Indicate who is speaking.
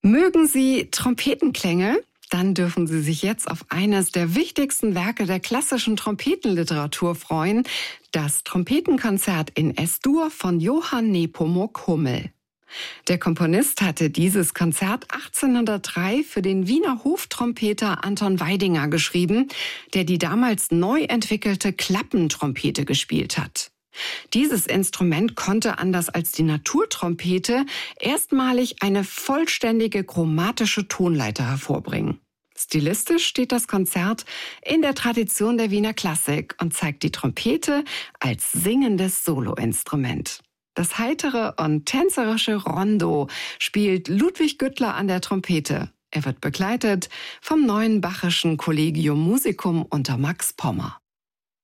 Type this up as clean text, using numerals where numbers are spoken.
Speaker 1: Mögen Sie Trompetenklänge? Dann dürfen Sie sich jetzt auf eines der wichtigsten Werke der klassischen Trompetenliteratur freuen, das Trompetenkonzert in S-Dur von Johann Nepomuk Hummel. Der Komponist hatte dieses Konzert 1803 für den Wiener Hoftrompeter Anton Weidinger geschrieben, der die damals neu entwickelte Klappentrompete gespielt hat. Dieses Instrument konnte, anders als die Naturtrompete, erstmalig eine vollständige chromatische Tonleiter hervorbringen. Stilistisch steht das Konzert in der Tradition der Wiener Klassik und zeigt die Trompete als singendes Soloinstrument. Das heitere und tänzerische Rondo spielt Ludwig Güttler an der Trompete. Er wird begleitet vom Neuen Bachischen Collegium Musicum unter Max Pommer.